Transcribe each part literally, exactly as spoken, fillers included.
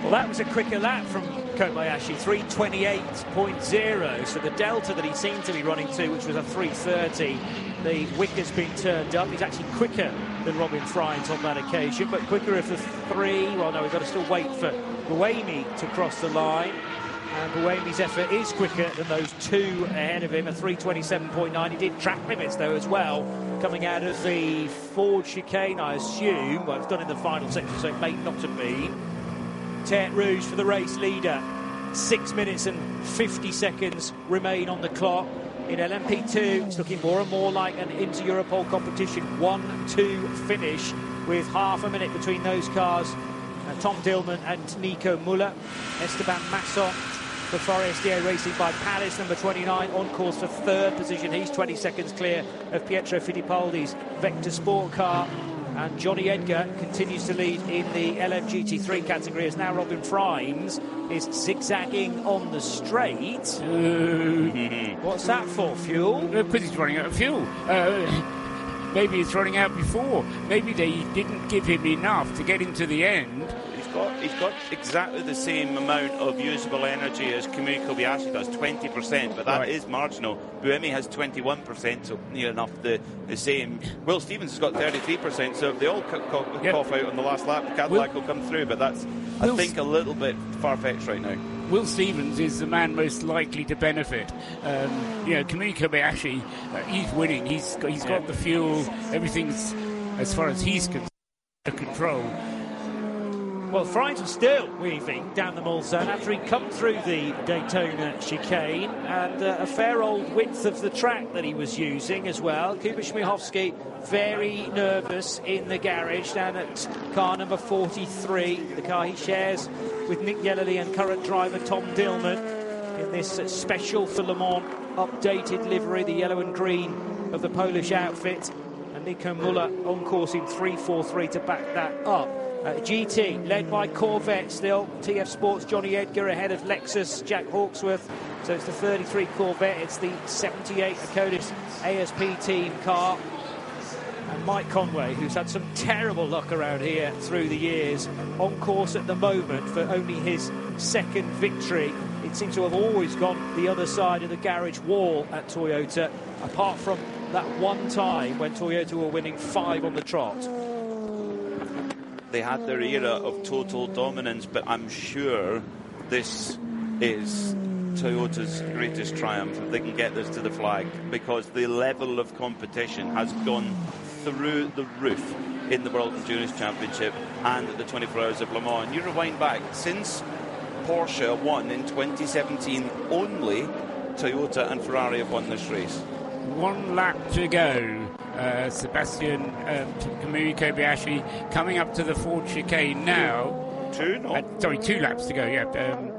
Well, that was a quicker lap from Kobayashi, three twenty-eight point oh. So the delta that he seemed to be running to, which was a three thirty, the wick has been turned up. He's actually quicker than Robin Frijns on that occasion, but quicker of the three. Well, no, we've got to still wait for Buemi to cross the line. And Buemi's effort is quicker than those two ahead of him, a three twenty-seven point nine. He did track limits, though, as well, coming out of the Ford chicane, I assume. Well, it's done in the final section, so it may not have been. Tertre Rouge for the race leader. Six minutes and fifty seconds remain on the clock. In L M P two, it's looking more and more like an Inter-Europol competition. one two finish with half a minute between those cars. Uh, Tom Dillman and Nico Müller. Esteban Masson for Forestier Racing by Paris, number twenty-nine, on course for third position. He's twenty seconds clear of Pietro Fittipaldi's Vector Sport car. And Johnny Edgar continues to lead in the L M G T three category, as now Robin Frijns is zigzagging on the straight. Uh, What's that for, fuel? Because he's running out of fuel. Uh, maybe he's running out before. Maybe they didn't give him enough to get him to the end. He's got, he's got exactly the same amount of usable energy as Kamui Kobayashi does, twenty percent, but that right. is marginal. Buemi has twenty-one percent, so near enough the, the same. Will Stevens has got thirty-three percent, so if they all co- co- yep. cough out on the last lap, the Cadillac will, will come through, but that's, I think, a little bit far-fetched right now. Will Stevens is the man most likely to benefit. Um, you know, Kamui Kobayashi, uh, he's winning. He's got, he's got yeah. the fuel. Everything's, as far as he's concerned, under control. Well, Frijns was still weaving down the Mulsanne after he'd come through the Daytona chicane, and uh, a fair old width of the track that he was using as well. Kuba Śmiechowski very nervous in the garage down at car number forty-three, the car he shares with Nick Yellerly and current driver Tom Dillman in this uh, special for Le Mans updated livery, the yellow and green of the Polish outfit. And Nico Müller on course in three forty-three to back that up. Uh, G T led by Corvette still. T F Sports Johnny Edgar ahead of Lexus Jack Hawksworth. So it's the thirty-three Corvette, it's the seventy-eight Acodis A S P team car. And Mike Conway, who's had some terrible luck around here through the years, on course at the moment for only his second victory. It seems to have always gone the other side of the garage wall at Toyota, apart from that one time when Toyota were winning five on the trot. They had their era of total dominance, but I'm sure this is Toyota's greatest triumph if they can get this to the flag, because the level of competition has gone through the roof in the World Endurance Championship and at the twenty-four Hours of Le Mans. And you rewind back, since Porsche won in twenty seventeen, only Toyota and Ferrari have won this race. One lap to go. Uh, Sebastian um, Kamui Kobayashi coming up to the Ford chicane now. Two, no? Uh, sorry, two laps to go, yeah. Um,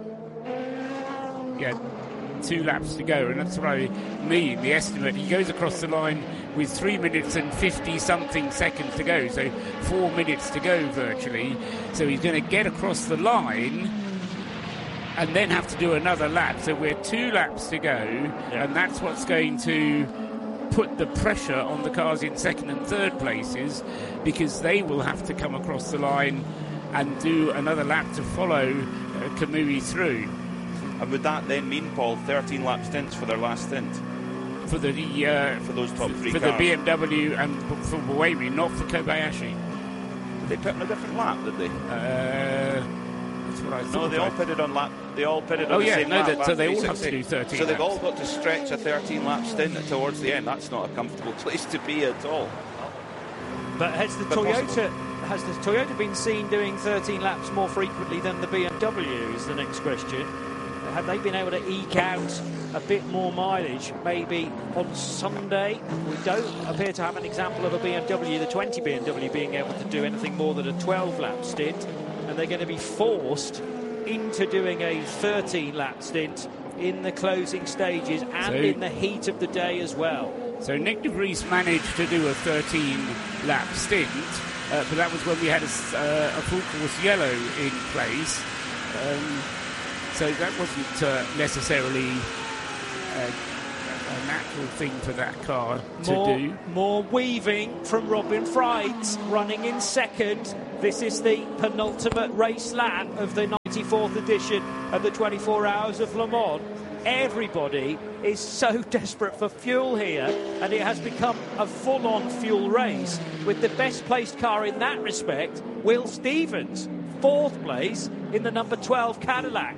yeah, two laps to go, and that's what I mean, the estimate. He goes across the line with three minutes and fifty-something seconds to go, so four minutes to go virtually. So he's going to get across the line and then have to do another lap. So we're two laps to go, yeah. and that's what's going to put the pressure on the cars in second and third places, because they will have to come across the line and do another lap to follow uh, Kamui through. And would that then mean, Paul, thirteen lap stints for their last stint? For the uh, for those top three for cars. the B M W and for Buemi, not for Kobayashi. Did they pit on a different lap, did they? Uh, that's what I thought. No, they all pitted on lap. They all pitted on oh, the yeah, same no, lap. that, so they all sixty. have to do thirteen. So they've laps. all got to stretch a thirteen lap stint towards the end. That's not a comfortable place to be at all. But has the but Toyota possible. has the Toyota been seen doing thirteen laps more frequently than the B M W? Is the next question. Have they been able to eke out a bit more mileage, maybe on Sunday? We don't appear to have an example of a B M W, the twenty B M W, being able to do anything more than a twelve lap stint, and they're going to be forced into doing a thirteen lap stint in the closing stages and so, in the heat of the day as well. So Nick De Vries managed to do a thirteen lap stint, uh, but that was when we had a, uh, a full course yellow in place. Um, So that wasn't uh, necessarily uh, a natural thing for that car to more, do. More weaving from Robin Frijns, running in second. This is the penultimate race lap of the night. ninety-fourth edition of the twenty-four Hours of Le Mans. Everybody is so desperate for fuel here, and it has become a full-on fuel race with the best placed car in that respect, Will Stevens, fourth place in the number twelve Cadillac.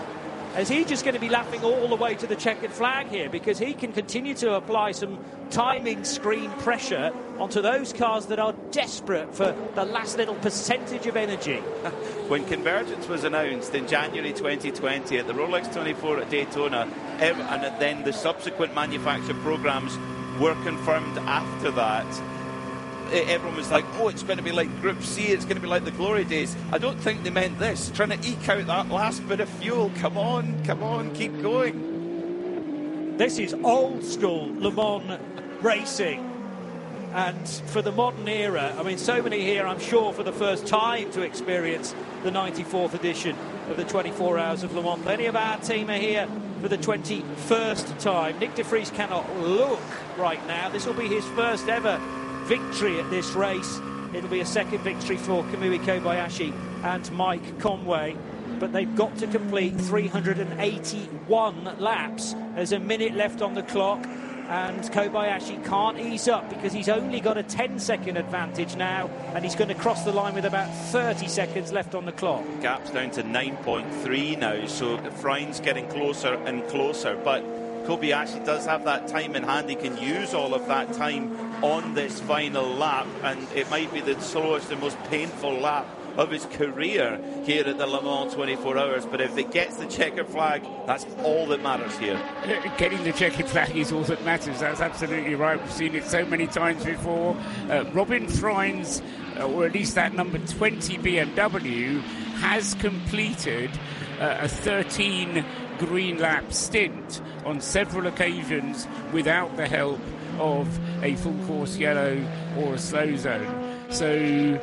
Is he just going to be lapping all the way to the checkered flag here, because he can continue to apply some timing screen pressure onto those cars that are desperate for the last little percentage of energy? When Convergence was announced in January twenty twenty at the Rolex twenty-four at Daytona, and then the subsequent manufacturer programs were confirmed after that, everyone was like, oh, it's going to be like Group C, it's going to be like the glory days. I don't think they meant this, trying to eke out that last bit of fuel. Come on, come on, keep going. This is old school Le Mans racing. And for the modern era, I mean, so many here, I'm sure, for the first time to experience the ninety-fourth edition of the twenty-four Hours of Le Mans. Plenty of our team are here for the twenty-first time. Nick de Vries cannot look right now. This will be his first ever victory at this race. It'll be a second victory for Kamui Kobayashi and Mike Conway, but they've got to complete three hundred eighty-one laps. There's a minute left on the clock, and Kobayashi can't ease up because he's only got a ten second advantage now, and he's going to cross the line with about thirty seconds left on the clock. Gap's down to nine point three now, so Freund's getting closer and closer, but Kobayashi does have that time in hand. He can use all of that time on this final lap, and it might be the slowest and most painful lap of his career here at the Le Mans twenty-four Hours. But if it gets the checkered flag, that's all that matters here. Getting the checkered flag is all that matters. That's absolutely right. We've seen it so many times before. Uh, Robin Freund's, uh, or at least that number twenty B M W, has completed uh, a thirteen green lap stint on several occasions without the help of a full course yellow or a slow zone. So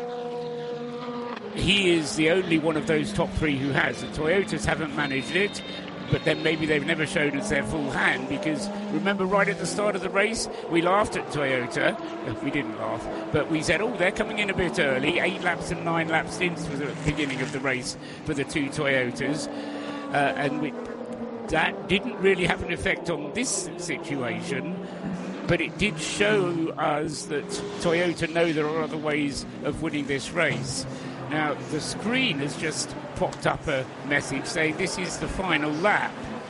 he is the only one of those top three who has. The Toyotas haven't managed it, but then maybe they've never shown us their full hand, because remember right at the start of the race we laughed at Toyota. We didn't laugh, but we said, oh, they're coming in a bit early. Eight laps and nine lap stints was at the beginning of the race for the two Toyotas, uh, and we, that didn't really have an effect on this situation, but it did show us that Toyota know there are other ways of winning this race. Now, the screen has just popped up a message saying this is the final lap.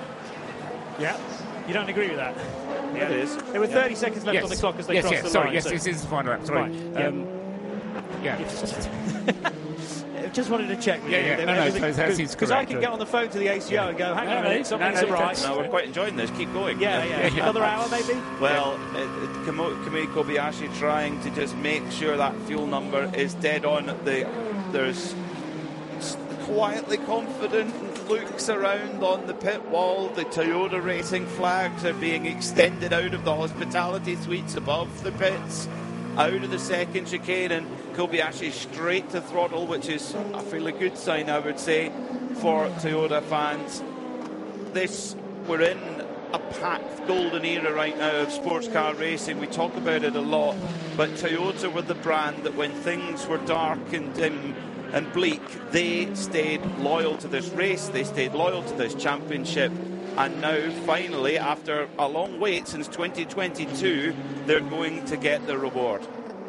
Yeah, you don't agree with that? Yeah, it is. There were thirty yeah. seconds left yes. on the clock as they yes, crossed yes, the sorry, line. Yes, so. this is the final lap. Sorry. Right. Um, yeah. yeah. Just wanted to check with yeah, you. Yeah, no, no, that's his Because I can get on the phone to the A C O yeah. and go, hang no, on a no, minute, something's no, no, right. No, we're quite enjoying this. Keep going. Yeah, yeah. yeah. Another hour, maybe? Well, yeah. uh, Kamui Kobayashi trying to just make sure that fuel number is dead on. The, there's quietly confident looks around on the pit wall. The Toyota racing flags are being extended out of the hospitality suites above the pits, out of the second chicane, and Kobayashi straight to throttle, which is a fairly good sign, I would say, for Toyota fans. This, we're in a packed golden era right now of sports car racing. We talk about it a lot, but Toyota were the brand that when things were dark and dim and bleak, they stayed loyal to this race, they stayed loyal to this championship, and now finally, after a long wait since twenty twenty-two, they're going to get the reward.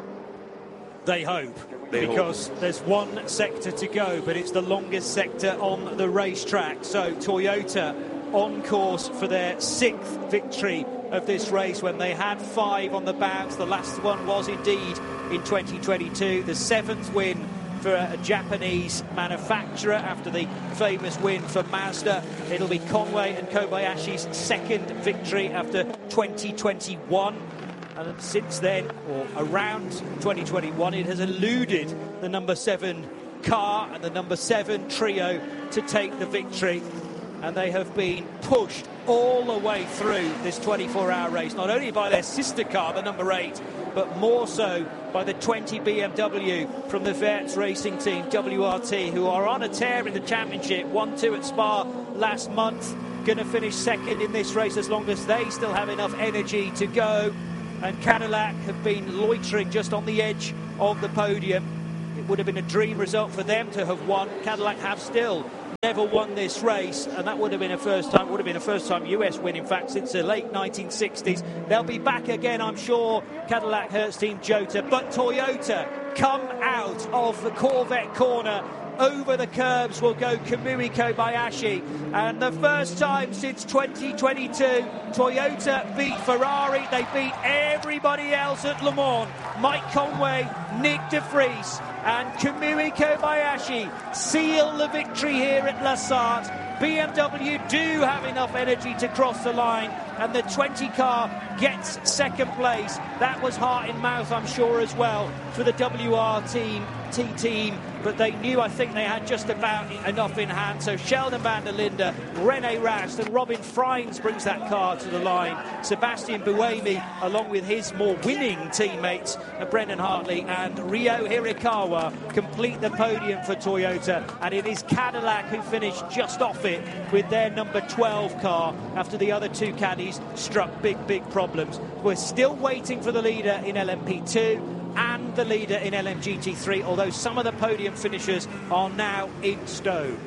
They hope, they because hope. There's one sector to go, but it's the longest sector on the racetrack. So Toyota on course for their sixth victory of this race, when they had five on the bounce. The last one was indeed in twenty twenty-two, the seventh win for a Japanese manufacturer after the famous win for Mazda. It'll be Conway and Kobayashi's second victory after twenty twenty-one. And since then, or around twenty twenty-one, it has eluded the number seven car and the number seven trio to take the victory. And they have been pushed all the way through this twenty-four hour race, not only by their sister car, the number eight, but more so by the twenty B M W from the Verts racing team, W R T, who are on a tear in the championship. one two at Spa last month, going to finish second in this race as long as they still have enough energy to go. And Cadillac have been loitering just on the edge of the podium. It would have been a dream result for them to have won. Cadillac have still never won this race, and that would have been a first time, would have been a first time U S win, in fact, since the late nineteen sixties. They'll be back again, I'm sure, Cadillac, Hertz Team, Jota, but Toyota come out of the Corvette corner. Over the curbs will go Kamui Kobayashi, and the first time since twenty twenty-two, Toyota beat Ferrari. They beat everybody else at Le Mans. Mike Conway, Nick De Vries and Kamui Kobayashi seal the victory here at La Sarthe. B M W do have enough energy to cross the line, and the twenty car gets second place. That was heart in mouth, I'm sure, as well for the W R team, T team, but they knew, I think they had just about enough in hand. So Sheldon van der Linde, Rene Rast and Robin Freins brings that car to the line. Sebastian Buemi, along with his more winning teammates, Brendan Hartley and Ryo Hirakawa, complete the podium for Toyota, and it is Cadillac who finished just off it with their number twelve car after the other two caddies struck big, big problems. We're still waiting for the leader in L M P two and the leader in L M G T three, although some of the podium finishers are now in stow.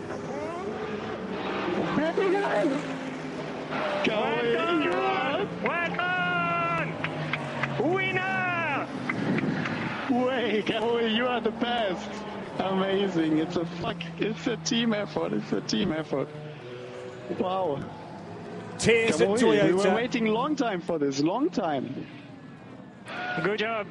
Winner! Wait, Cowboy, you are the best. Amazing. It's a fuck. It's a team effort. It's a team effort. Wow. Tears at Toyota. We were waiting a long time for this. Long time. Good job.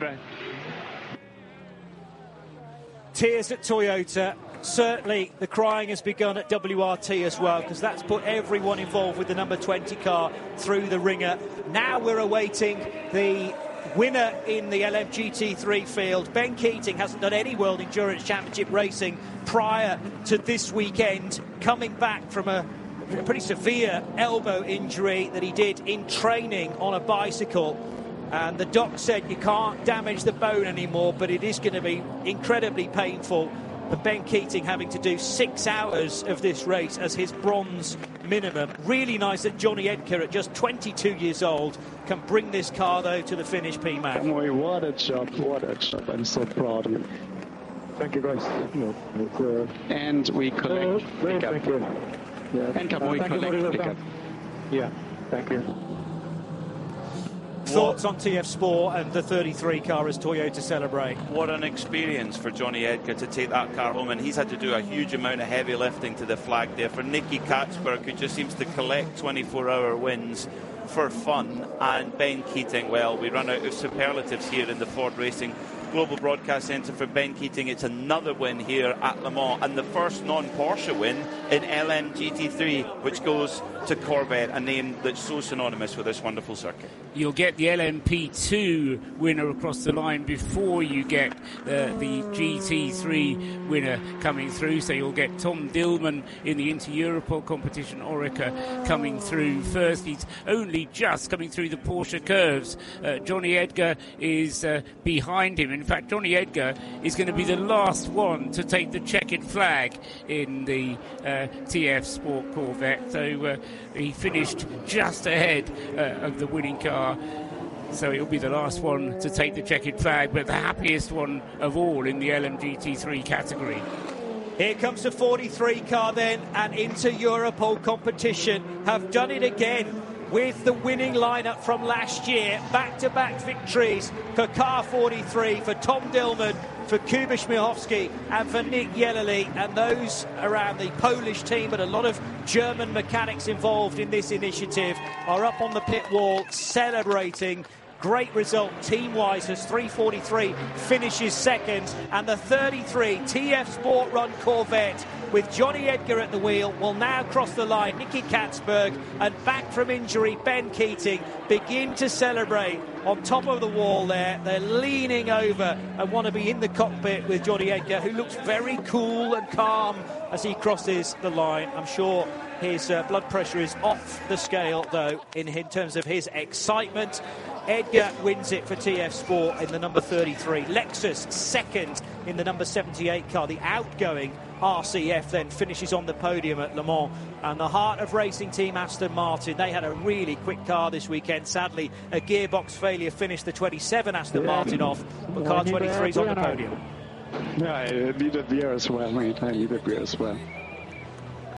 Tears at Toyota. Certainly the crying has begun at W R T as well, because that's put everyone involved with the number twenty car through the ringer. Now we're awaiting the winner in the L M G T three field. Ben Keating hasn't done any World Endurance Championship racing prior to this weekend, coming back from a pretty severe elbow injury that he did in training on a bicycle. And the doc said you can't damage the bone anymore, but it is going to be incredibly painful. But Ben Keating having to do six hours of this race as his bronze minimum. Really nice that Johnny Edgar, at just twenty-two years old, can bring this car, though, to the finish, P-Mac. What a job, what a job. I'm so proud of you. Thank you, guys. No, uh, and we collect uh, pickup. Thank you. Yeah. And Kamui uh, collect pickup. Yeah, thank you. Thoughts on T F Sport and the thirty-three car as Toyota celebrate? What an experience for Johnny Edgar to take that car home, and he's had to do a huge amount of heavy lifting to the flag there. For Nicky Katzberg, who just seems to collect twenty-four hour wins for fun, and Ben Keating, well, we run out of superlatives here in the Ford Racing Global Broadcast Centre for Ben Keating. It's another win here at Le Mans, and the first non-Porsche win in L M G T three, which goes to Corvette, a name that's so synonymous with this wonderful circuit. You'll get the L M P two winner across the line before you get uh, the G T three winner coming through. So you'll get Tom Dillman in the Inter-Europol competition, Orica coming through first. He's only just coming through the Porsche curves. Uh, Johnny Edgar is uh, behind him. In fact, Johnny Edgar is going to be the last one to take the checkered flag in the uh, T F Sport Corvette. So uh, he finished just ahead uh, of the winning car. So it'll be the last one to take the checkered flag, but the happiest one of all in the L M G T three category. Here comes the forty-three car then, and Inter-Europol competition have done it again with the winning lineup from last year. Back-to-back victories for car forty-three, for Tom Dillman, for Kuba Śmiechowski and for Nick Yellerly, and those around the Polish team, but a lot of German mechanics involved in this initiative, are up on the pit wall celebrating. Great result team-wise as three forty-three finishes second, and the thirty-three T F Sport Run Corvette with Johnny Edgar at the wheel will now cross the line. Nicky Katzberg and back from injury Ben Keating begin to celebrate on top of the wall there. They're leaning over and want to be in the cockpit with Johnny Edgar, who looks very cool and calm as he crosses the line. I'm sure his uh, blood pressure is off the scale, though, in, in terms of his excitement. Edgar wins it for T F Sport in the number thirty-three. Lexus second in the number seventy-eight car. The outgoing R C F then finishes on the podium at Le Mans. And the heart of racing team Aston Martin, they had a really quick car this weekend. Sadly, a gearbox failure finished the twenty-seven Aston yeah. Martin off, but car twenty-three is on the podium. Yeah, I need a beer as well, mate. I need a beer as well.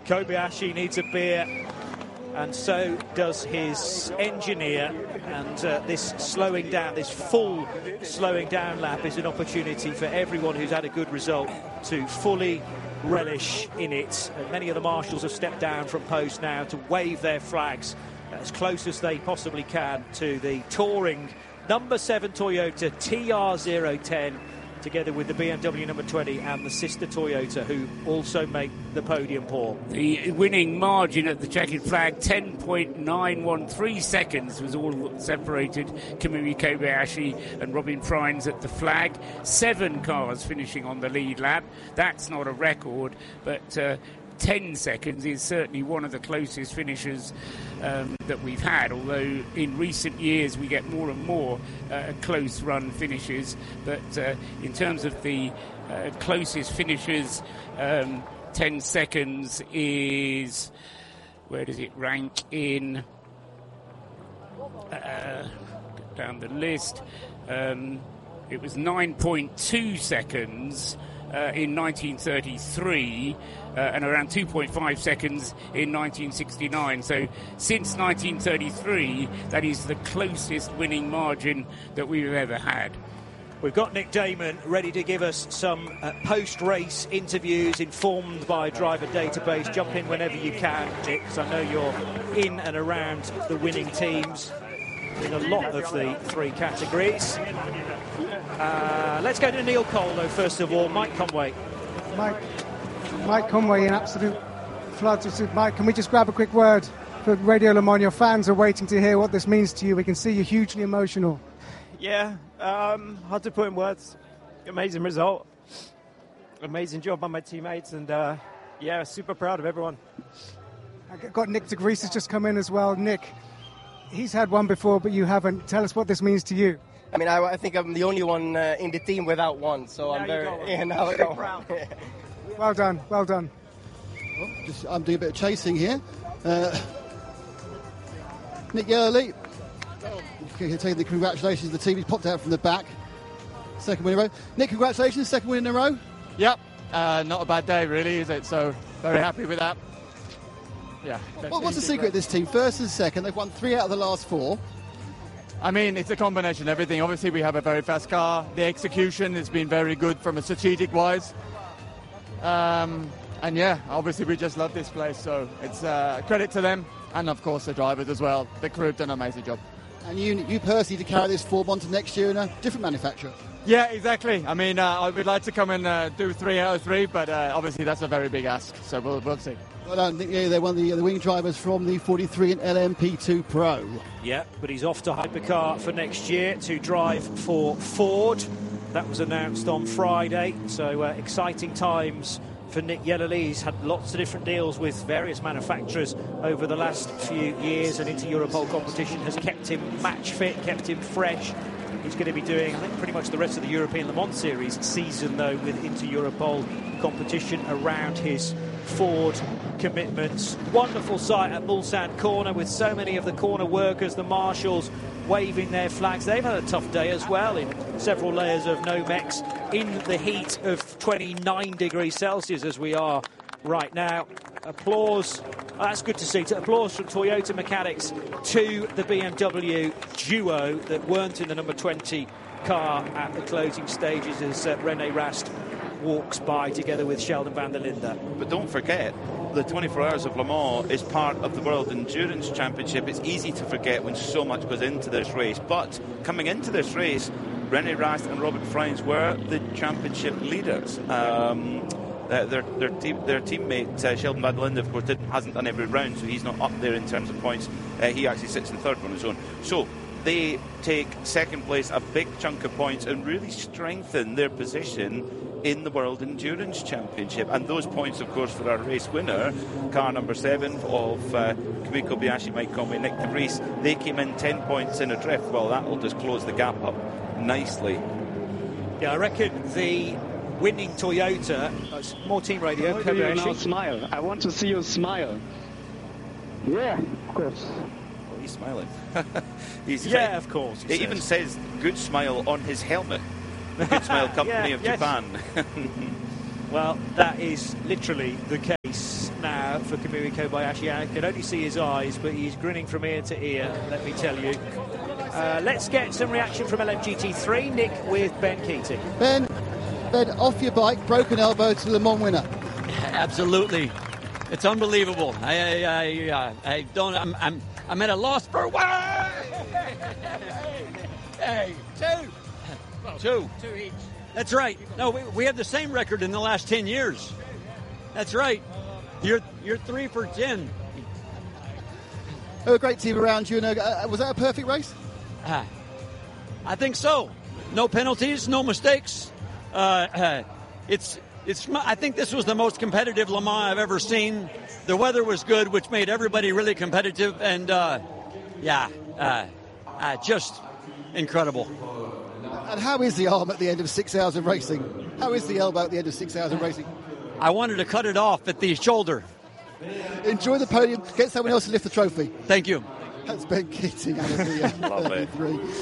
Kobayashi needs a beer, and so does his engineer. And uh, this slowing down, this full slowing down lap is an opportunity for everyone who's had a good result to fully relish in it. And many of the marshals have stepped down from post now to wave their flags as close as they possibly can to the touring number seven Toyota T R zero ten, together with the B M W number twenty and the sister Toyota, who also make the podium, Paul. The winning margin at the checkered flag, ten point nine one three seconds, was all that separated Kamui Kobayashi and Robin Freins at the flag. Seven cars finishing on the lead lap. That's not a record, but uh, ten seconds is certainly one of the closest finishes um, that we've had, although in recent years we get more and more uh, close run finishes. But uh, in terms of the uh, closest finishes, um, ten seconds is, where does it rank in, uh, down the list, um, it was nine point two seconds Uh, in nineteen thirty-three uh, and around two point five seconds in nineteen sixty-nine. So since nineteen thirty-three, that is the closest winning margin that we've ever had. We've got Nick Damon ready to give us some uh, post-race interviews informed by Driver Database. Jump in whenever you can, Nick, because I know you're in and around the winning teams in a lot of the three categories. Uh, let's go to Neil Cole, though, first of all. Mike Conway. Mike, Mike Conway in absolute floods of soup. Mike, can we just grab a quick word for Radio Le Mans? Your fans are waiting to hear what this means to you. We can see you're hugely emotional. Yeah, um, hard to put in words. Amazing result. Amazing job by my teammates, and uh, yeah, super proud of everyone. I got Nick de Vries has just come in as well. Nick, he's had one before, but you haven't. Tell us what this means to you. I mean, I, I think I'm the only one uh, in the team without one, so now I'm very one. yeah. Now I got one. Well done, well done. Well, just, I'm doing a bit of chasing here. Uh, Nick Yellerly, taking the congratulations to the team. He's popped out from the back. Second win in a row. Nick, congratulations, second win in a row. Yep, uh, not a bad day really, is it? So very happy with that. Yeah. Well, what's the secret of this team? First and second, they've won three out of the last four. I mean, it's a combination of everything. Obviously, we have a very fast car. The execution has been very good from a strategic-wise. Um, and yeah, obviously, we just love this place. So it's uh, credit to them and, of course, the drivers as well. The crew have done an amazing job. And you, you personally to carry this form on to next year in a different manufacturer. Yeah, exactly. I mean, uh, I would like to come and uh, do three out of three, but uh, obviously that's a very big ask. So we'll, we'll see. Well, I think yeah, they're one of the, the wing drivers from the forty-three and L M P two Pro. Yeah, but he's off to Hypercar for next year to drive for Ford. That was announced on Friday, so uh, exciting times for Nick Yellerly. He's had lots of different deals with various manufacturers over the last few years, and Inter Europol competition has kept him match fit, kept him fresh. He's going to be doing, I think, pretty much the rest of the European Le Mans Series season, though, with Inter Europol competition around his Ford commitments. Wonderful sight at Mulsanne Corner with so many of the corner workers, the marshals, waving their flags. They've had a tough day as well in several layers of Nomex in the heat of twenty-nine degrees Celsius as we are right now. Applause. Oh, that's good to see. Applause from Toyota mechanics to the B M W duo that weren't in the number twenty car at the closing stages as uh, René Rast walks by together with Sheldon van der Linde. But don't forget, the twenty-four Hours of Le Mans is part of the World Endurance Championship. It's easy to forget when so much goes into this race. But coming into this race, René Rast and Robin Freins were the championship leaders. Um, uh, their their, team, their teammate uh, Sheldon van der Linde, of course, did, hasn't done every round, so he's not up there in terms of points. Uh, he actually sits in third on his own. So they take second place, a big chunk of points, and really strengthen their position in the World Endurance Championship. And those points, of course, for our race winner, car number seven of uh, Kamui Kobayashi, Mike Conway, Nick de Vries, they came in ten points in a drift. Well, that will just close the gap up nicely. Yeah, I reckon the winning Toyota, that's more team radio, How do you now Kobayashi. smile? I want to see you smile. Yeah, of course. Oh, he's smiling. he's Yeah, of course. It even says "Good Smile" on his helmet. The Good Smile Company Yeah, of yes. Japan. Well, that is literally the case. now for Kamui Kobayashi. I can only see his eyes, but he's grinning from ear to ear, let me tell you. Uh, let's get some reaction from L M G T three. Nick with Ben Keating. Ben, Ben, off your bike, broken elbow to Le Mans winner. Absolutely. It's unbelievable. I, I, I, uh, I don't, I'm, I'm, I'm at a loss for one. Hey, two. Two. Two each. That's right. No, we, we have the same record in the last ten years. That's right. You're you're three for ten. Oh, a great team around you. And uh, was that a perfect race? Uh, I think so. No penalties, no mistakes. Uh, uh, it's it's. I think this was the most competitive Le Mans I've ever seen. The weather was good, which made everybody really competitive, and uh, yeah, uh, uh, just incredible. And how is the arm at the end of six hours of racing? How is the elbow at the end of six hours of racing? I wanted to cut it off at the shoulder. Enjoy the podium. Get someone else to lift the trophy. Thank you. That's Ben Keating out of the Love it.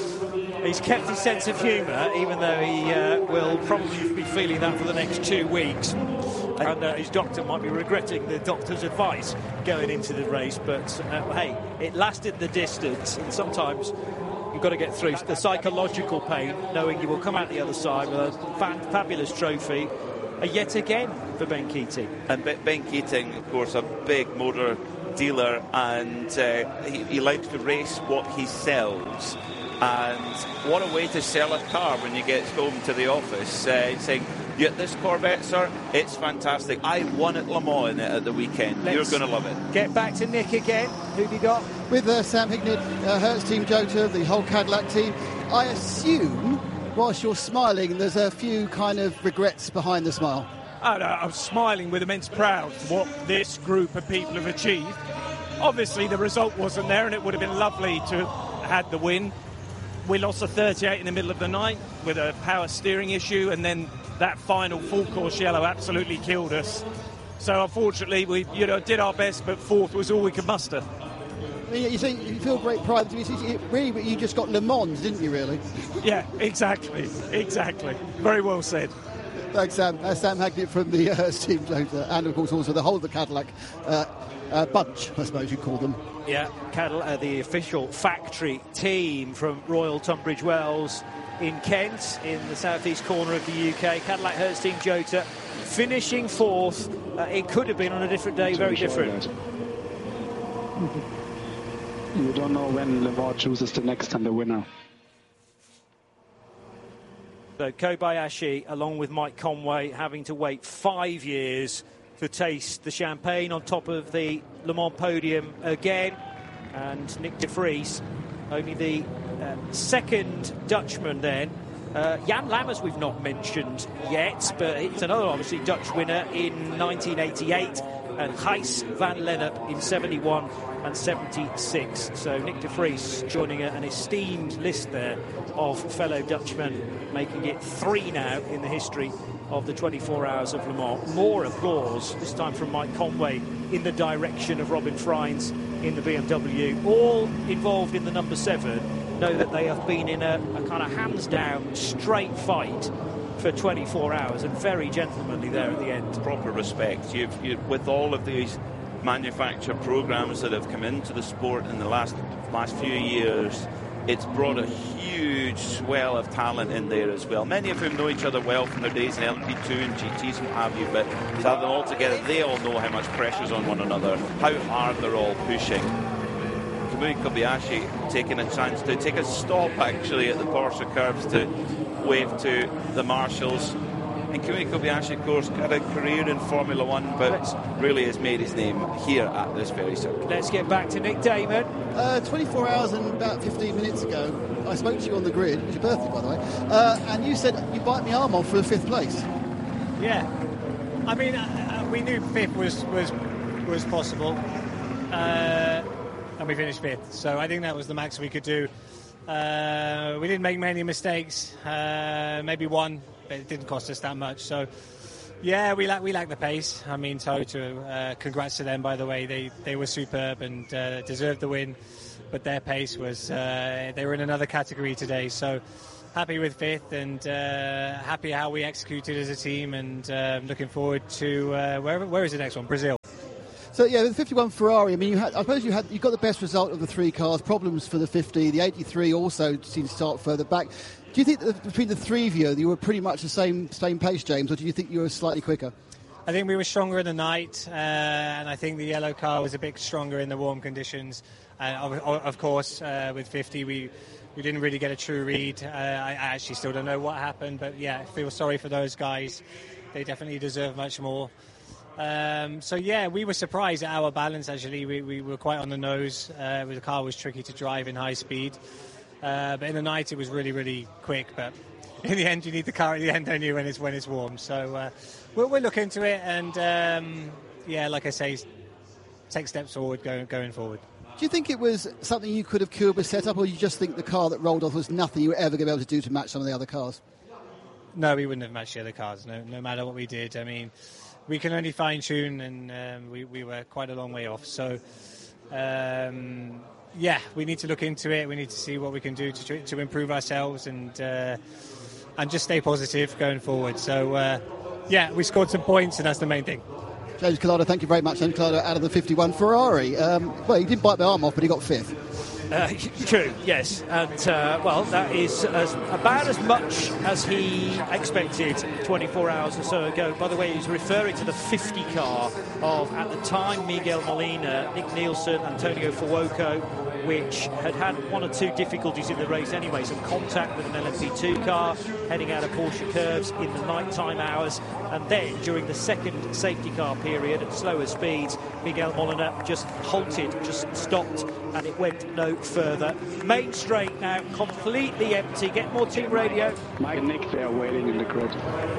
He's kept his sense of humour, even though he uh, will probably be feeling that for the next two weeks. And uh, his doctor might be regretting the doctor's advice going into the race. But, uh, hey, it lasted the distance. And sometimes you've got to get through the psychological pain, knowing you will come out the other side with a fan- fabulous trophy. Uh, yet again for Ben Keating. And Ben Keating, of course, a big motor dealer, and uh, he, he likes to race what he sells. And what a way to sell a car when you get home to the office, uh, saying, "Yeah, this Corvette, sir, it's fantastic. I won at Le Mans in it at the weekend. Let's You're going to love it." Get back to Nick again. Who've you got? With uh, Sam Hignett, uh, Hertz Team Jota, the whole Cadillac team. I assume, whilst you're smiling, there's a few kind of regrets behind the smile. Oh, no, I'm smiling with immense pride for what this group of people have achieved. Obviously, the result wasn't there, and it would have been lovely to have had the win. We lost a thirty-eight in the middle of the night with a power steering issue, and then that final full course yellow absolutely killed us. So unfortunately, we you know did our best, but fourth was all we could muster. You say you feel great pride. Really, you just got Le Mans, didn't you? Really? Yeah, exactly, exactly. Very well said. Thanks, Sam. Uh, Sam Hignett from the uh, Team Jota, and of course also the whole of the Cadillac uh, uh, bunch, I suppose you call them. Yeah, Cadillac, uh, the official factory team from Royal Tunbridge Wells in Kent, in the southeast corner of the U K. Cadillac Hertz Team Jota finishing fourth. Uh, it could have been on a different day, very different. You don't know when Le Mans chooses the next and the winner. So Kobayashi, along with Mike Conway, having to wait five years to taste the champagne on top of the Le Mans podium again. And Nick de Vries, only the uh, second Dutchman then. Uh, Jan Lammers we've not mentioned yet, but it's another obviously Dutch winner in nineteen eighty-eight, and Gijs van Lennep in seventy-one and seventy-six. So Nick de Vries joining an esteemed list there of fellow Dutchmen, making it three now in the history of the twenty-four hours of Le Mans. More applause, this time from Mike Conway in the direction of Robin Freins in the B M W. All involved in the number seven know that they have been in a, a kind of hands-down, straight fight for twenty-four hours, and very gentlemanly there at the end. Proper respect. You've, you, with all of these manufacturer programs that have come into the sport in the last last few years, it's brought a huge swell of talent in there as well. Many of whom know each other well from their days in L M P two and G Ts and what have you, but to have them all together, they all know how much pressure's on one another, how hard they're all pushing. Kamui Kobayashi taking a chance to take a stop actually at the Porsche curbs to wave to the marshals. And Kamui Kobayashi, of course, had a career in Formula One, but Let's, really has made his name here at this very circuit. Let's get back to Nick Damon. Uh, twenty-four hours and about fifteen minutes ago, I spoke to you on the grid. It was your birthday, by the way. Uh, and you said you bite my arm off for the fifth place. Yeah. I mean, uh, we knew fifth was, was, was possible. Uh, and we finished fifth. So I think that was the max we could do. Uh, we didn't make many mistakes. Uh, maybe one. But it didn't cost us that much. So, yeah, we lack we lack the pace. I mean, Toto, uh, congrats to them, by the way. They they were superb and uh, deserved the win. But their pace was, uh, they were in another category today. So, happy with fifth and uh, happy how we executed as a team. And uh, looking forward to, uh, where, where is the next one? Brazil. So yeah, the fifty-one Ferrari. I mean, you had, I suppose you had you got the best result of the three cars. Problems for the fifty. The eighty-three also seemed to start further back. Do you think that between the three of you, you were pretty much the same same pace, James, or do you think you were slightly quicker? I think we were stronger in the night, uh, and I think the yellow car was a bit stronger in the warm conditions. And of, of course, uh, with fifty, we we didn't really get a true read. Uh, I, I actually still don't know what happened, but yeah, I feel sorry for those guys. They definitely deserve much more. Um, so yeah, we were surprised at our balance. Actually, we, we were quite on the nose. Uh, the car was tricky to drive in high speed, uh, but in the night it was really, really quick. But in the end, you need the car at the end, don't you, when it's when it's warm. So uh, we'll, we'll look into it, and um, yeah, like I say, take steps forward going going forward. Do you think it was something you could have cured with setup, or you just think the car that rolled off was nothing you were ever going to be able to do to match some of the other cars? No, we wouldn't have matched the other cars. No, no matter what we did. I mean, we can only fine tune, and um, we, we were quite a long way off. So, um, yeah, we need to look into it. We need to see what we can do to to improve ourselves and uh, and just stay positive going forward. So, uh, yeah, we scored some points, and that's the main thing. James Collado, thank you very much. James Collado out of the fifty-one Ferrari. Um, well, he didn't bite my arm off, but he got fifth. Uh, true, yes. And, uh, well, that is as, about as much as he expected twenty-four hours or so ago. By the way, he's referring to the fifty car of, at the time, Miguel Molina, Nick Nielsen, Antonio Fuoco, which had had one or two difficulties in the race anyway. Some contact with an L M P two car heading out of Porsche curves in the nighttime hours. And then, during the second safety car period at slower speeds, Miguel Molina just halted, just stopped, and it went no further. Main straight now, completely empty. Get more team radio. Mike and Nick, they are waiting in the grid.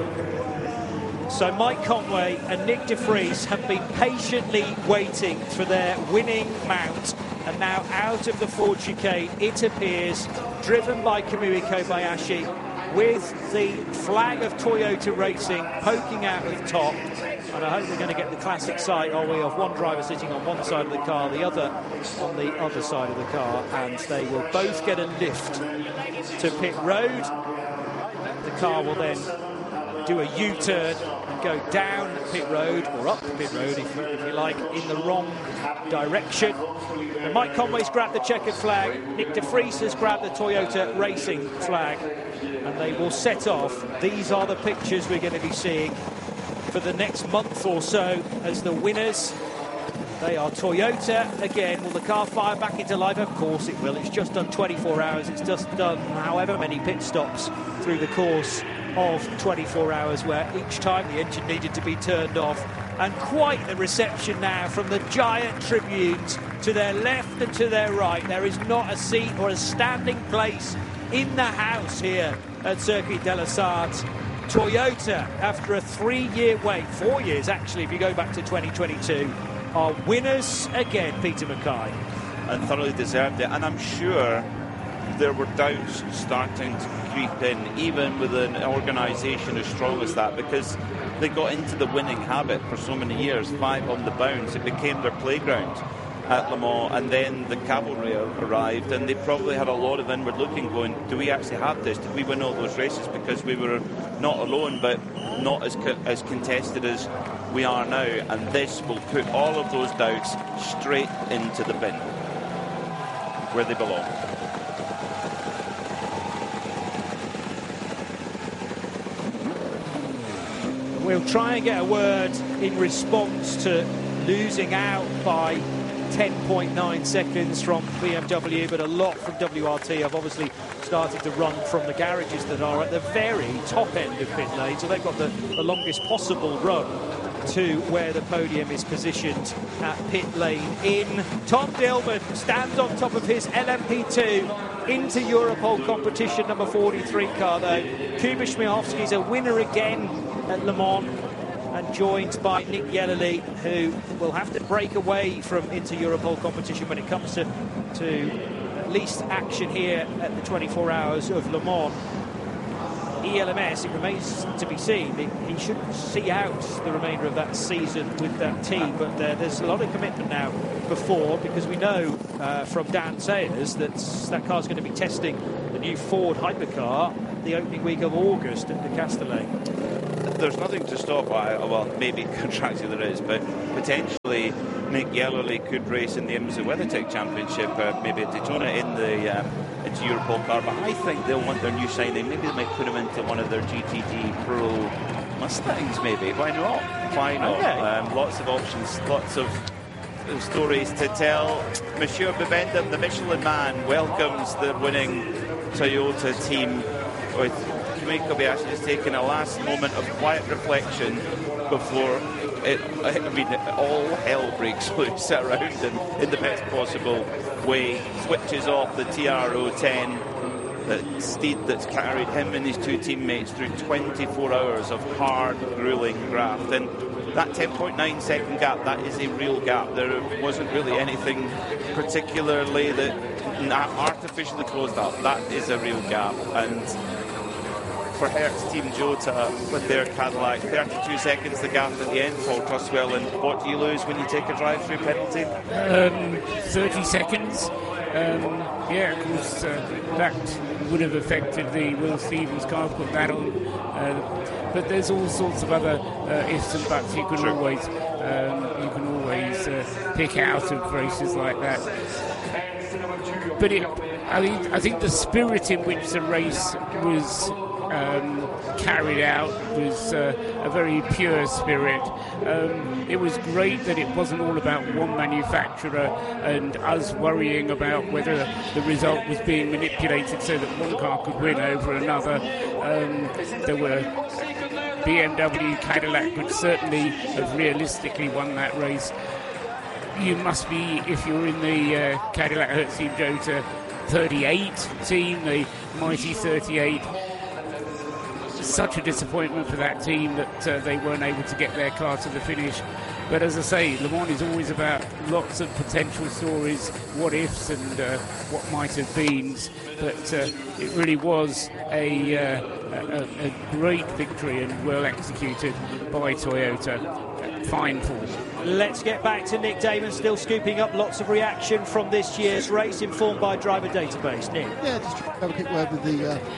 So Mike Conway and Nick De Vries have been patiently waiting for their winning mount, and now out of the Ford chicane, it appears, driven by Kamui Kobayashi, with the flag of Toyota Racing poking out of the top. And I hope we're going to get the classic sight, are we, of one driver sitting on one side of the car, the other on the other side of the car, and they will both get a lift to pit road. The car will then do a U-turn and go down pit road, or up pit road if you, if you like, in the wrong direction. And Mike Conway's grabbed the checkered flag, Nick De Vries has grabbed the Toyota Racing flag, and they will set off. These are the pictures we're going to be seeing for the next month or so as the winners. They are Toyota again. Will the car fire back into life? Of course it will. It's just done twenty-four hours. It's just done however many pit stops through the course of twenty-four hours, where each time the engine needed to be turned off. And quite the reception now from the giant tribunes to their left and to their right. There is not a seat or a standing place in the house here at Circuit de la Sarthe. Toyota, after a three-year wait, four years actually if you go back to twenty twenty-two, are winners again, Peter Mackay. And thoroughly deserved it. And I'm sure there were doubts starting to creep in, even with an organisation as strong as that, because they got into the winning habit for so many years, five on the bounce. It became their playground at Le Mans, and then the cavalry arrived, and they probably had a lot of inward looking going, do we actually have this? Did we win all those races? Because we were not alone, but not as co- as contested as we are now, and this will put all of those doubts straight into the bin, where they belong. We'll try and get a word in response to losing out by ten point nine seconds from B M W, but a lot from W R T have obviously started to run from the garages that are at the very top end of pit lane, so they've got the, the longest possible run to where the podium is positioned at pit lane in. Tom Dillman stands on top of his L M P two into Europole competition number forty-three car though. Kuba Śmiechowski's a winner again at Le Mans, and joined by Nick Yellerly, who will have to break away from Inter-Europole competition when it comes to, to at least action here at the twenty-four hours of Le Mans. E L M S, it remains to be seen. He should see out the remainder of that season with that team, but uh, there's a lot of commitment now before, because we know uh, from Dan Sayers that that car's going to be testing the new Ford hypercar the opening week of August at the Castellet. there's nothing to stop. I, well, maybe contractually there is, but potentially Nick Yellerly could race in the IMSA WeatherTech Championship, uh, maybe at Daytona in the um, into Europol car. But I think they'll want their new signing. Maybe they might put him into one of their G T D Pro Mustangs. Maybe why not? Why not? Okay. Um, lots of options, lots of stories to tell. Monsieur Bibendum, the Michelin Man, welcomes the winning Toyota team, with Kamui Kobayashi just taking a last moment of quiet reflection before it, I mean, all hell breaks loose around him in the best possible way. Switches off the T R O ten, the steed that's carried him and his two teammates through twenty-four hours of hard, grueling graft. And that ten point nine second gap, that is a real gap. There wasn't really anything particularly that artificially closed up. That is a real gap. And for Hertz Team Jota with their Cadillac, thirty-two seconds the gap at the end, Paul Truswell. And what do you lose when you take a drive-through penalty? Um, thirty seconds. Um, yeah, of course, uh, that would have affected the Will Stevens car, put that on. Uh, but there's all sorts of other uh, ifs and buts you can sure. always um, you can always uh, pick out of races like that. But it, I think I think the spirit in which the race was Um, carried out was uh, a very pure spirit. Um, it was great that it wasn't all about one manufacturer and us worrying about whether the result was being manipulated so that one car could win over another. Um, there were B M W, Cadillac could certainly have realistically won that race. You must be, if you're in the uh, Cadillac Hertz Team Jota thirty-eight team, the mighty thirty-eight. Such a disappointment for that team that uh, they weren't able to get their car to the finish. But as I say, Le Mans is always about lots of potential stories, what ifs and uh, what might have been. But uh, it really was a, uh, a, a great victory and well executed by Toyota. Fine form. Let's get back to Nick Damon, still scooping up lots of reaction from this year's race, informed by Driver Database. Nick? Yeah, just have a quick word with the... Uh,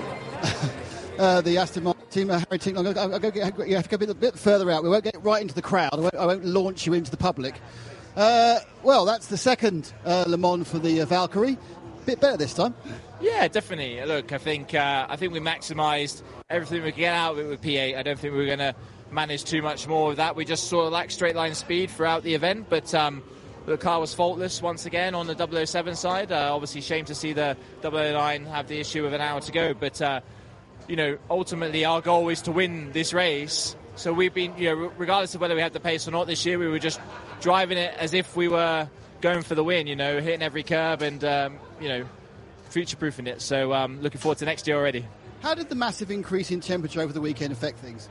Uh, the Aston Martin team, uh, Harry Tincknell. I'll go, I'll go get, you have to go a bit, a bit further out. We won't get right into the crowd. I won't, I won't launch you into the public. Uh, well, that's the second uh, Le Mans for the uh, Valkyrie. Bit better this time. Yeah, definitely. Look, I think uh, I think we maximised everything we could get out of it with P eight. I don't think we were going to manage too much more of that. We just sort of lacked straight line speed throughout the event, but um, the car was faultless once again on the double oh seven side. Uh, obviously, shame to see the double oh nine have the issue with an hour to go, but. Uh, You know, ultimately our goal is to win this race. So we've been, you know, regardless of whether we had the pace or not this year, we were just driving it as if we were going for the win, you know, hitting every curb and, um, you know, future-proofing it. So um, looking forward to next year already. How did the massive increase in temperature over the weekend affect things?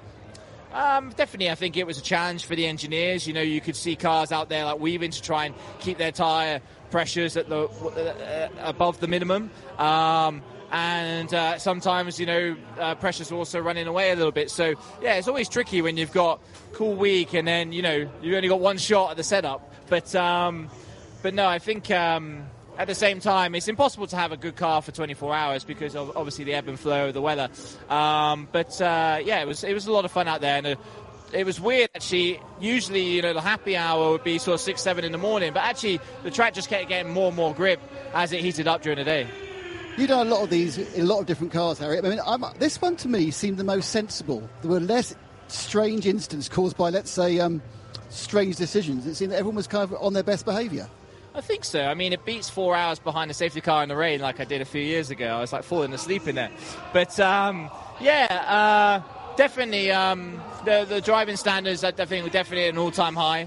Um, definitely, I think it was a challenge for the engineers. You know, you could see cars out there like weaving to try and keep their tyre pressures at the uh, above the minimum. Um, And uh, sometimes, you know, uh, pressure's also running away a little bit. So, yeah, it's always tricky when you've got cool week and then, you know, you've only got one shot at the setup. But, um, but no, I think um, at the same time, it's impossible to have a good car for twenty-four hours because of obviously the ebb and flow of the weather. Um, but, uh, yeah, it was it was a lot of fun out there. And uh, it was weird, actually. Usually, you know, the happy hour would be sort of six, seven in the morning. But actually, the track just kept getting more and more grip as it heated up during the day. You've done a lot of these in a lot of different cars, Harry. I mean, I'm, this one to me seemed the most sensible. There were less strange incidents caused by, let's say, um, strange decisions. It seemed that everyone was kind of on their best behaviour. I think so. I mean, it beats four hours behind a safety car in the rain like I did a few years ago. I was like falling asleep in there. But, um, yeah, uh, definitely um, the, the driving standards, I think, were definitely at an all-time high.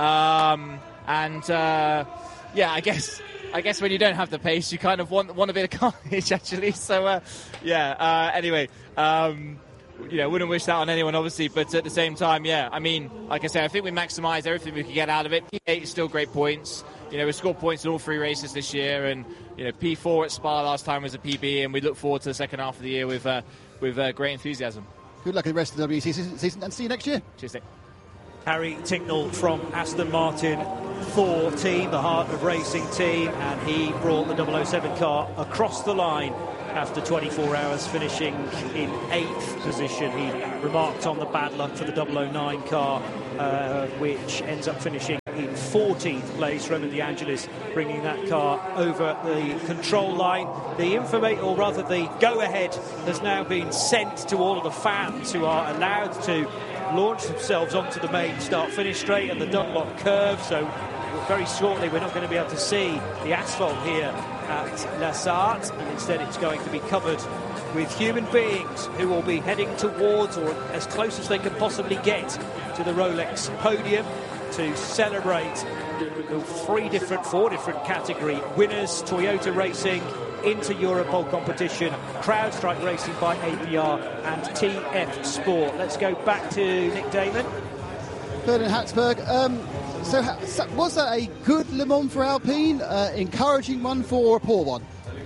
Um, and, uh, yeah, I guess... I guess when you don't have the pace, you kind of want want a bit of carnage, actually. So, uh, yeah, uh, anyway, um, you know, wouldn't wish that on anyone, obviously. But at the same time, yeah, I mean, like I said, I think we maximised everything we could get out of it. P eight is still great points. You know, we scored points in all three races this year. And, you know, P four at Spa last time was a P B. And we look forward to the second half of the year with, uh, with uh, great enthusiasm. Good luck in the rest of the W E C season and see you next year. Cheers, Nick. Harry Tincknell from Aston Martin four team, the Heart of Racing team, and he brought the double oh seven car across the line after twenty-four hours, finishing in eighth position. He remarked on the bad luck for the double oh nine car, uh, which ends up finishing in fourteenth place. Roman De Angelis bringing that car over the control line. The information, or rather the go-ahead, has now been sent to all of the fans who are allowed to launch themselves onto the main start-finish straight and the Dunlop curve. So very shortly we're not going to be able to see the asphalt here at La Sarthe, and instead it's going to be covered with human beings who will be heading towards, or as close as they can possibly get, to the Rolex podium to celebrate the three different, four different category winners. Toyota Racing, Inter Europol competition, CrowdStrike Racing by A P R, and T F Sport. Let's go back to Nick Damon. Ferdinand Hatzberg, um, so, so was that a good Le Mans for Alpine, uh, encouraging one, for or a poor one?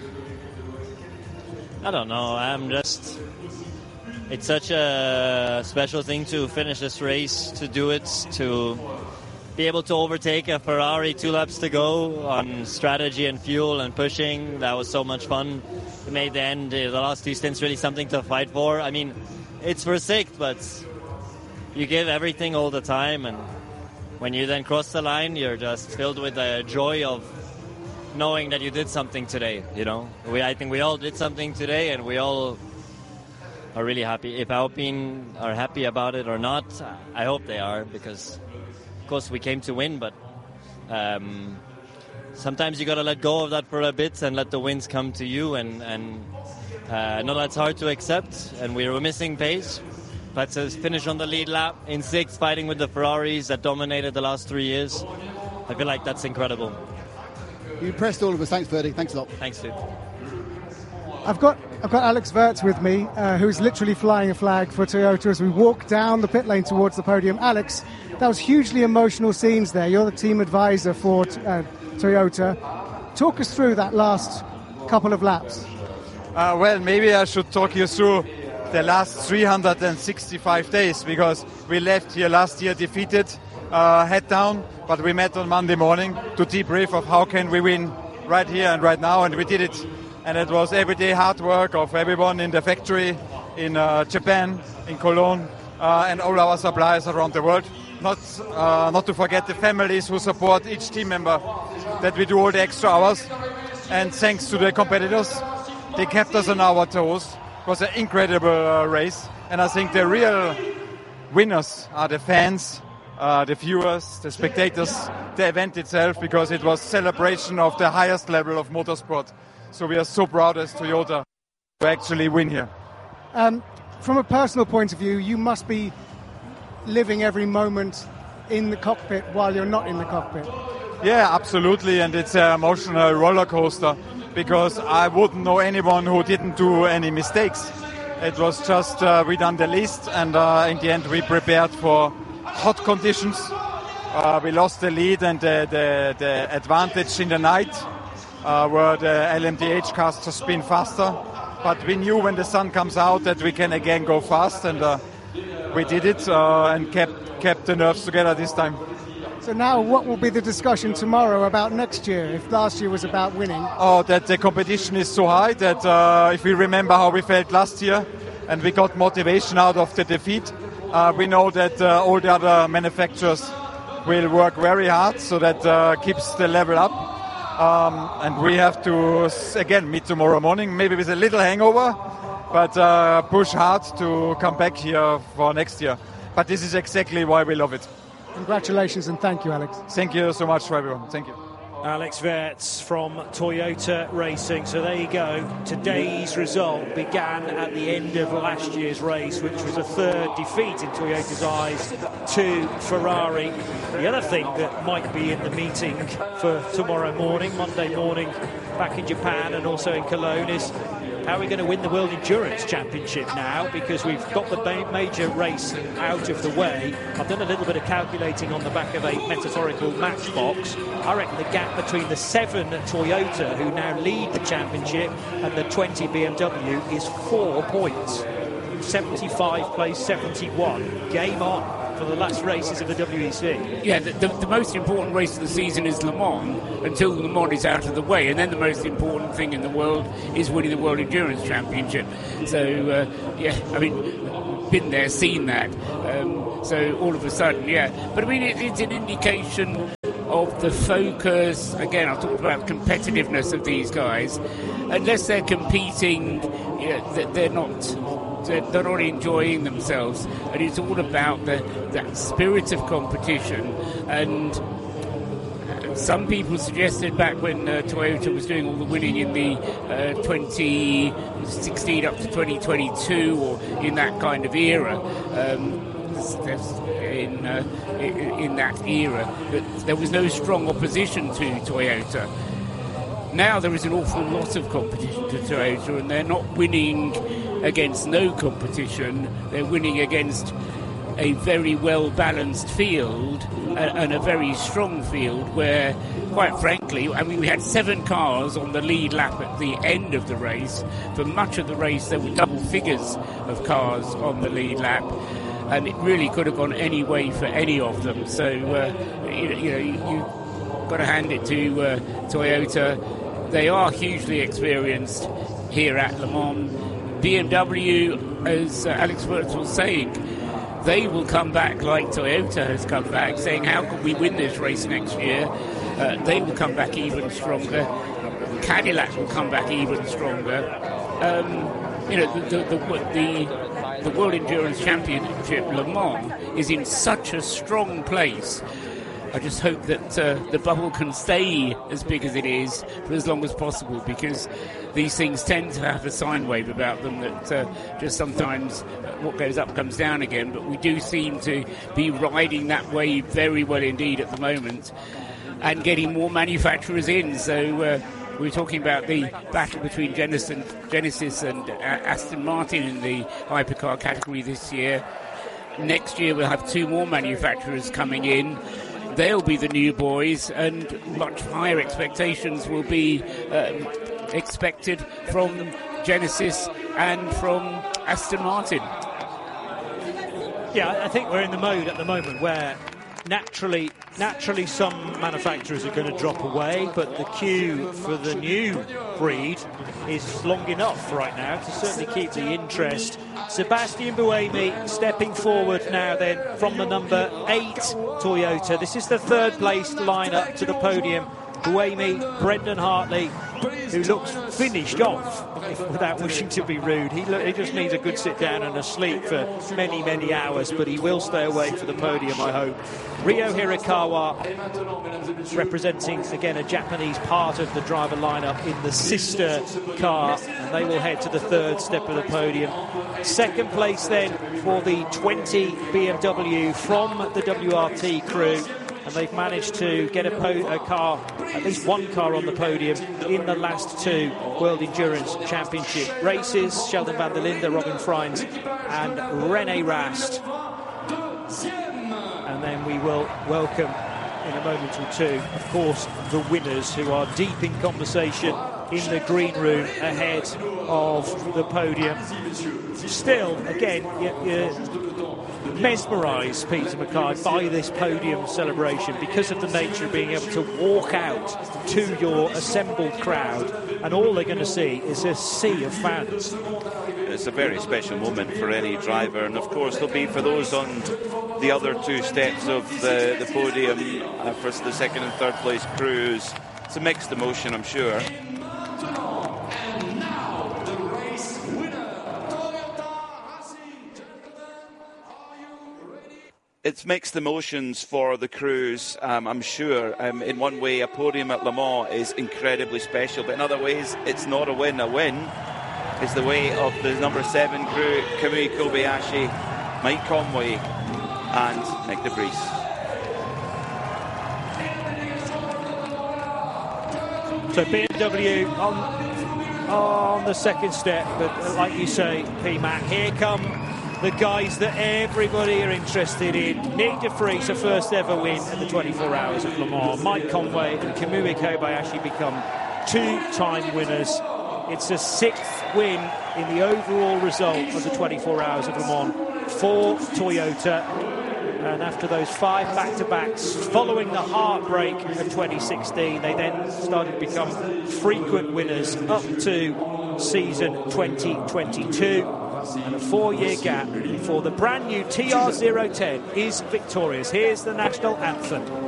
I don't know, I'm just... It's such a special thing to finish this race, to do it, to be able to overtake a Ferrari two laps to go on strategy and fuel and pushing. That was so much fun. It made the end, the last two stints, really something to fight for. I mean, it's for sixth, but you give everything all the time, and when you then cross the line, you're just filled with the joy of knowing that you did something today, you know. We, I think we all did something today, and we all are really happy. If Alpine are happy about it or not, I hope they are, because of course we came to win, but um, sometimes you got to let go of that for a bit and let the wins come to you, and, and uh, I know that's hard to accept, and we were missing pace, but to finish on the lead lap in sixth, fighting with the Ferraris that dominated the last three years, I feel like that's incredible. You impressed all of us. Thanks, Ferdy. Thanks a lot. Thanks, dude. I've got I've got Alex Wirtz with me, uh, who's literally flying a flag for Toyota as we walk down the pit lane towards the podium. Alex, that was hugely emotional scenes there. You're the team advisor for uh, Toyota. Talk us through that last couple of laps. Uh, well, maybe I should talk you through the last three hundred sixty-five days, because we left here last year defeated, uh, head down, but we met on Monday morning to debrief of how can we win right here and right now, and we did it. And it was everyday hard work of everyone in the factory, in uh, Japan, in Cologne, uh, and all our suppliers around the world. Not uh, not to forget the families who support each team member, that we do all the extra hours. And thanks to the competitors, they kept us on our toes. It was an incredible uh, race. And I think the real winners are the fans, uh, the viewers, the spectators, the event itself, because it was celebration of the highest level of motorsport. So we are so proud as Toyota to actually win here. Um, from a personal point of view, you must be living every moment in the cockpit while you're not in the cockpit. Yeah, absolutely, and it's an emotional roller coaster, because I wouldn't know anyone who didn't do any mistakes. It was just uh, we done the list, and uh, in the end we prepared for hot conditions. Uh, we lost the lead and the, the, the advantage in the night. Uh, where the L M D H cars just spin faster, but we knew when the sun comes out that we can again go fast, and uh, we did it uh, and kept kept the nerves together this time. So now what will be the discussion tomorrow about next year, if last year was about winning? Oh, that the competition is so high that uh, if we remember how we felt last year and we got motivation out of the defeat, uh, we know that uh, all the other manufacturers will work very hard, so that uh, keeps the level up. Um, and we have to, again, meet tomorrow morning, maybe with a little hangover, but uh, push hard to come back here for next year. But this is exactly why we love it. Congratulations and thank you, Alex. Thank you so much for everyone. Thank you. Alex Wirtz from Toyota Racing. So there you go. Today's result began at the end of last year's race, which was a third defeat in Toyota's eyes to Ferrari. The other thing that might be in the meeting for tomorrow morning, Monday morning, back in Japan and also in Cologne, is how are we going to win the World Endurance Championship now, because we've got the major race out of the way. I've done a little bit of calculating on the back of a metaphorical matchbox. I reckon the gap between the seven Toyota, who now lead the championship, and the twenty B M W is four points. seventy-five plays seventy-one. Game on. for the last races of the W E C. Yeah, the, the, the most important race of the season is Le Mans, until Le Mans is out of the way, and then the most important thing in the world is winning the World Endurance Championship. So, uh, yeah, I mean, been there, seen that. Um, so all of a sudden, yeah. But I mean, it, it's an indication of the focus. Again, I talked about competitiveness of these guys. Unless they're competing, you know, they're not they're not enjoying themselves, and it's all about the that spirit of competition. And some people suggested back when uh, Toyota was doing all the winning in the uh, twenty sixteen up to twenty twenty-two, or in that kind of era, um, in uh, in that era, that there was no strong opposition to Toyota. Now there is an awful lot of competition to Toyota, and they're not winning against no competition. They're winning against a very well-balanced field and a very strong field where, quite frankly, I mean, we had seven cars on the lead lap at the end of the race. For much of the race, there were double figures of cars on the lead lap, and it really could have gone any way for any of them. So, uh, you, you know, you, you've got to hand it to uh, Toyota. They are hugely experienced here at Le Mans. B M W, as uh, Alex Wurz was saying, they will come back like Toyota has come back, saying, how can we win this race next year? Uh, they will come back even stronger. Cadillac will come back even stronger. Um, you know, the the, the the the World Endurance Championship, Le Mans, is in such a strong place. I just hope that uh, the bubble can stay as big as it is for as long as possible, because these things tend to have a sine wave about them that uh, just sometimes what goes up comes down again. But we do seem to be riding that wave very well indeed at the moment, and getting more manufacturers in. So uh, we were talking about the battle between Genesis and, Genesis and uh, Aston Martin in the hypercar category this year. Next year we'll have two more manufacturers coming in. They'll be the new boys, and much higher expectations will be uh, expected from Genesis and from Aston Martin. Yeah, I think we're in the mode at the moment where naturally, naturally some manufacturers are going to drop away, but the queue for the new breed is long enough right now to certainly keep the interest. Sebastian Buemi stepping forward now then from the number eight Toyota. This is the third place lineup to the podium. Buemi, Brendan Hartley, who looks finished off, without wishing to be rude. He, look, he just needs a good sit down and a sleep for many, many hours, but he will stay away for the podium, I hope. Ryo Hirakawa, representing, again, a Japanese part of the driver lineup in the sister car, and they will head to the third step of the podium. Second place, then, for the twenty B M W from the W R T crew. And they've managed to get a, po- a car, at least one car on the podium in the last two World Endurance Championship races. Sheldon van der Linde, Robin Freins and René Rast. And then we will welcome in a moment or two, of course, the winners, who are deep in conversation in the green room ahead of the podium. Still, again, you, you mesmerised, Peter Mackay, by this podium celebration because of the nature of being able to walk out to your assembled crowd, and all they're going to see is a sea of fans. It's a very special moment for any driver, and of course there'll be for those on the other two steps of the, the podium, uh, for the second and third place crews. It's a mixed emotion, I'm sure. It's mixed emotions for the crews, um, I'm sure. Um, in one way, a podium at Le Mans is incredibly special, but in other ways, it's not a win. A win is the way of the number seven crew, Kamui Kobayashi, Mike Conway, and Nyck de Vries. So B M W on, on the second step, but like you say, P-Mac, here come the guys that everybody are interested in. Nyck de Vries, a first ever win at the twenty-four hours of Le Mans. Mike Conway and Kamui Kobayashi become two-time winners. It's a sixth win in the overall result of the twenty-four hours of Le Mans for Toyota. And after those five back-to-backs, following the heartbreak of twenty sixteen, they then started to become frequent winners up to season twenty twenty-two. And a four-year gap before the brand new T R zero ten is victorious. Here's the national anthem.